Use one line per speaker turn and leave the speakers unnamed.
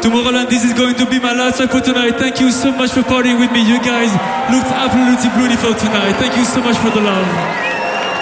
Tomorrowland, this is going to be my last time for tonight. Thank you so much for partying with me. You guys looked absolutely beautiful tonight. Thank you so much for the love.